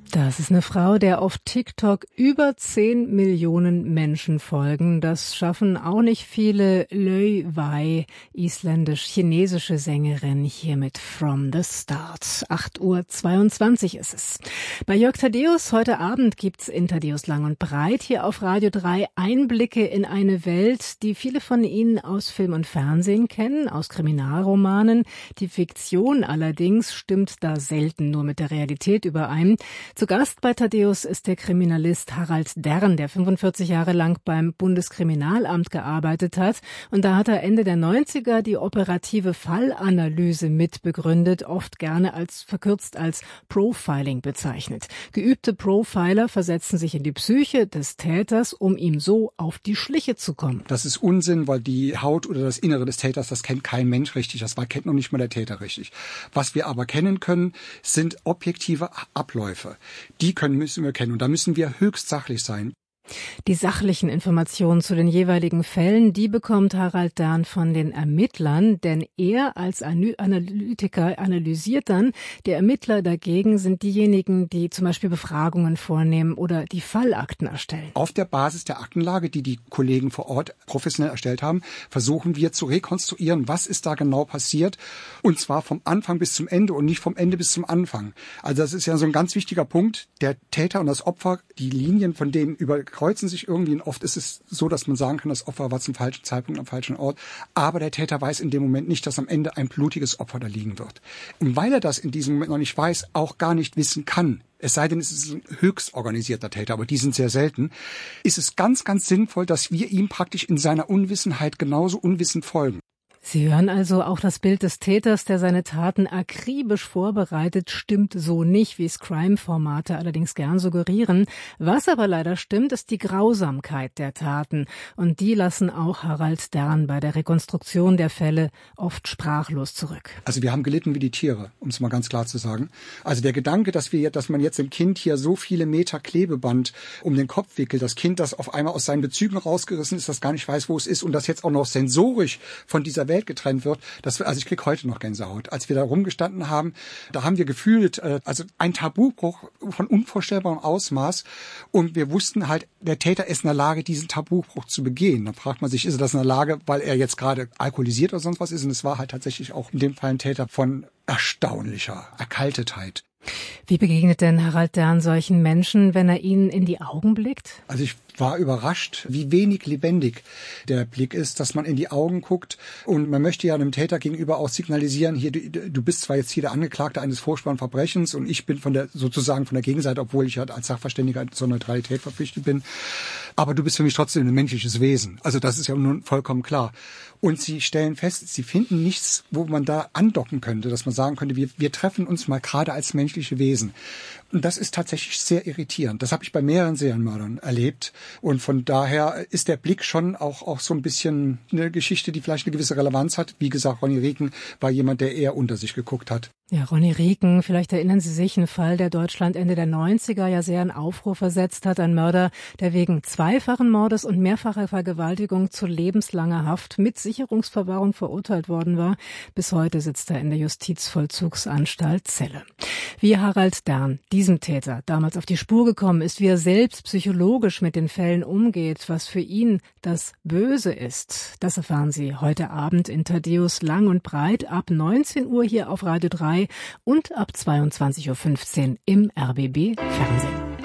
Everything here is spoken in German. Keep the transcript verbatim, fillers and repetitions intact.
Das ist eine Frau, der auf TikTok über zehn Millionen Menschen folgen. Das schaffen auch nicht viele. Loi Wei, isländisch-chinesische Sängerin, hier mit From the Start. acht Uhr zweiundzwanzig ist es. Bei Jörg Thaddeus heute Abend gibt's in Thaddeus Lang und Breit hier auf Radio drei Einblicke in eine Welt, die viele von Ihnen aus Film und Fernsehen kennen, aus Kriminalromanen. Die Fiktion allerdings stimmt da selten nur mit der Realität überein. Zu Gast bei Thaddeus ist der Kriminalist Harald Dern, der fünfundvierzig Jahre lang beim Bundeskriminalamt gearbeitet hat. Und da hat er Ende der neunziger die operative Fallanalyse mitbegründet, oft gerne als verkürzt als Profiling bezeichnet. Geübte Profiler versetzen sich in die Psyche des Täters, um ihm so auf die Schliche zu kommen. Das ist Unsinn, weil die Haut oder das Innere des Täters, das kennt kein Mensch richtig. Das kennt noch nicht mal der Täter richtig. Was wir aber kennen können, sind objektive Abläufe. Die können, müssen wir kennen. Und da müssen wir höchst sachlich sein. Die sachlichen Informationen zu den jeweiligen Fällen, die bekommt Harald Dern von den Ermittlern, denn er als Analytiker analysiert dann. Die Ermittler dagegen sind diejenigen, die zum Beispiel Befragungen vornehmen oder die Fallakten erstellen. Auf der Basis der Aktenlage, die die Kollegen vor Ort professionell erstellt haben, versuchen wir zu rekonstruieren, was ist da genau passiert, und zwar vom Anfang bis zum Ende und nicht vom Ende bis zum Anfang. Also das ist ja so ein ganz wichtiger Punkt. Der Täter und das Opfer, die Linien von denen über kreuzen sich irgendwie, und oft ist es so, dass man sagen kann, das Opfer war zum falschen Zeitpunkt am falschen Ort, aber der Täter weiß in dem Moment nicht, dass am Ende ein blutiges Opfer da liegen wird. Und weil er das in diesem Moment noch nicht weiß, auch gar nicht wissen kann, es sei denn, es ist ein höchst organisierter Täter, aber die sind sehr selten, ist es ganz, ganz sinnvoll, dass wir ihm praktisch in seiner Unwissenheit genauso unwissend folgen. Sie hören also, auch das Bild des Täters, der seine Taten akribisch vorbereitet, stimmt so nicht, wie es Crime-Formate allerdings gern suggerieren. Was aber leider stimmt, ist die Grausamkeit der Taten. Und die lassen auch Harald Dern bei der Rekonstruktion der Fälle oft sprachlos zurück. Also wir haben gelitten wie die Tiere, um es mal ganz klar zu sagen. Also der Gedanke, dass wir, dass man jetzt dem Kind hier so viele Meter Klebeband um den Kopf wickelt, das Kind, das auf einmal aus seinen Bezügen rausgerissen ist, das gar nicht weiß, wo es ist, und das jetzt auch noch sensorisch von dieser Welt getrennt wird, das, also ich kriege heute noch Gänsehaut. Als wir da rumgestanden haben, da haben wir gefühlt, äh, also ein Tabubruch von unvorstellbarem Ausmaß, und wir wussten halt, der Täter ist in der Lage, diesen Tabubruch zu begehen. Dann fragt man sich, ist er das in der Lage, weil er jetzt gerade alkoholisiert oder sonst was ist, und es war halt tatsächlich auch in dem Fall ein Täter von erstaunlicher Erkaltetheit. Wie begegnet denn Harald Dern solchen Menschen, wenn er ihnen in die Augen blickt? Also ich war überrascht, wie wenig lebendig der Blick ist, dass man in die Augen guckt, und man möchte ja einem Täter gegenüber auch signalisieren, hier, du, du bist zwar jetzt hier der Angeklagte eines furchtbaren Verbrechens und ich bin von der, sozusagen von der Gegenseite, obwohl ich halt als Sachverständiger zur Neutralität verpflichtet bin, aber du bist für mich trotzdem ein menschliches Wesen. Also das ist ja nun vollkommen klar. Und sie stellen fest, sie finden nichts, wo man da andocken könnte, dass man sagen könnte, wir, wir treffen uns mal gerade als menschliche Wesen. Und das ist tatsächlich sehr irritierend. Das habe ich bei mehreren Serienmördern erlebt. Und von daher ist der Blick schon auch, auch so ein bisschen eine Geschichte, die vielleicht eine gewisse Relevanz hat. Wie gesagt, Ronny Rieken war jemand, der eher unter sich geguckt hat. Ja, Ronny Rieken, vielleicht erinnern Sie sich, ein Fall, der Deutschland Ende der neunziger ja sehr in Aufruhr versetzt hat. Ein Mörder, der wegen zweifachen Mordes und mehrfacher Vergewaltigung zu lebenslanger Haft mit Sicherungsverwahrung verurteilt worden war. Bis heute sitzt er in der Justizvollzugsanstalt Celle. Wie Harald Dern, diesem Täter, damals auf die Spur gekommen ist, wie er selbst psychologisch mit den Fällen umgeht, was für ihn das Böse ist, das erfahren Sie heute Abend in Thaddeus Lang und Breit ab neunzehn Uhr hier auf Radio drei und ab zweiundzwanzig Uhr fünfzehn im R B B Fernsehen.